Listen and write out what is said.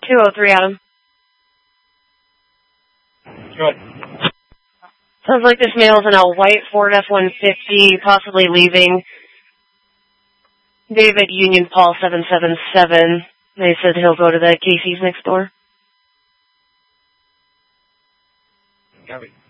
203, Adam. Good. Sounds like this male's in a white Ford F-150, possibly leaving David Union Paul 777. They said he'll go to the Casey's next door. Copy.